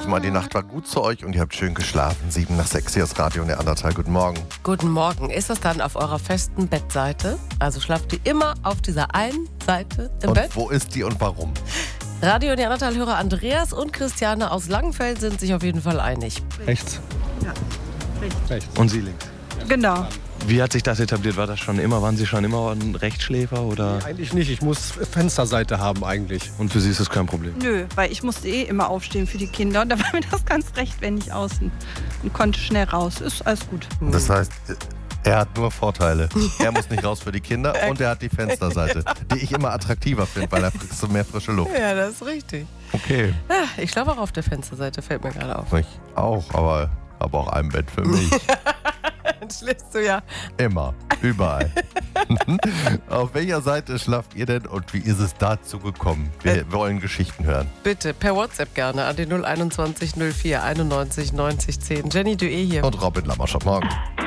mal, die Nacht war gut zu euch und ihr habt schön geschlafen. 7 nach 6 hier ist Radio Neandertal. Guten Morgen. Guten Morgen. Ist das dann auf eurer festen Bettseite? Also schlaft ihr immer auf dieser einen Seite im Bett? Und wo ist die und warum? Radio Neandertal-Hörer Andreas und Christiane aus Langenfeld sind sich auf jeden Fall einig. Rechts. Ja, Rechts. Und Sie links. genau. Wie hat sich das etabliert? Waren Sie schon immer ein Rechtschläfer oder? Eigentlich nicht, ich muss Fensterseite haben eigentlich. Und für Sie ist das kein Problem? Nö, weil ich musste immer aufstehen für die Kinder. Und da war mir das ganz recht, wenn ich außen und konnte schnell raus. Ist alles gut. Das heißt, er hat nur Vorteile. Er muss nicht raus für die Kinder und er hat die Fensterseite, die ich immer attraktiver finde, weil da kriegst du mehr frische Luft. Ja, das ist richtig. Okay. Ja, ich schlafe auch auf der Fensterseite, fällt mir gerade auf. Ich auch, aber habe auch ein Bett für mich. Dann schläfst du ja. Immer, überall. Auf welcher Seite schlaft ihr denn und wie ist es dazu gekommen? Wir wollen Geschichten hören. Bitte, per WhatsApp gerne an die 021 04 91 90 10. Jenny Dué hier. Und Robin Lammerschott, morgen.